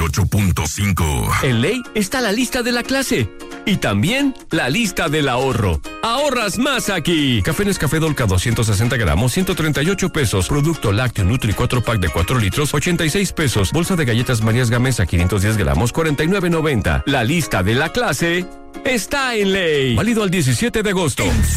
98.5. En Ley está la lista de la clase y también la lista del ahorro. ¡Ahorras más aquí! Café Nescafé Dolca 260 gramos, 138 pesos. Producto lácteo Nutri 4 pack de 4 litros, 86 pesos. Bolsa de galletas Marías Gamesa 510 gramos, 49.90. La lista de la clase está en Ley. Válido al 17 de agosto.